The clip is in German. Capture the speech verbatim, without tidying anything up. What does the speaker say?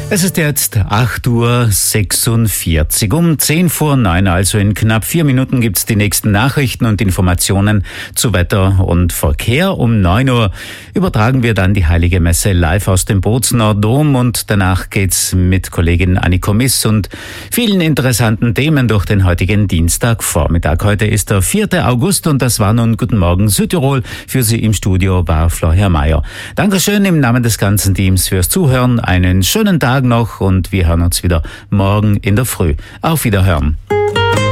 Es ist jetzt acht Uhr sechsundvierzig. Um zehn vor neun, also in knapp vier Minuten, gibt's die nächsten Nachrichten und Informationen zu Wetter und Verkehr. Um neun Uhr übertragen wir dann die Heilige Messe live aus dem Bozener Dom und danach geht's mit Kollegin Anniko Miss und vielen interessanten Themen durch den heutigen Dienstagvormittag. Heute ist der vierte August und das war nun Guten Morgen Südtirol. Für Sie im Studio war Florian Mayer. Dankeschön im Namen des ganzen Teams fürs Zuhören. Einen schönen Tag noch und wir hören uns wieder morgen in der Früh. Auf Wiederhören.